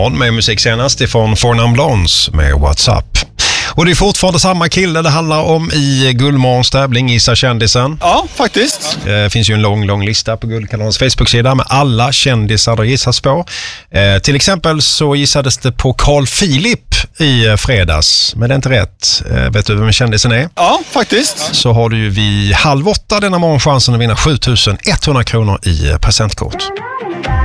morgon med musik senast ifrån Four Non Blondes med What's Up. Och det är fortfarande samma kille det handlar om i Guldmorgons tävling Gissa kändisen. Ja, faktiskt. Det finns ju en lång lista på Guldkanalens Facebook-sida med alla kändisar det gissas på. Till exempel så gissades det på Carl Philip i fredags. Men det är inte rätt. Vet du vem kändisen är? Ja, faktiskt. Så har du ju vid 7:30 denna morgon chansen att vinna 7 100 kronor i presentkort.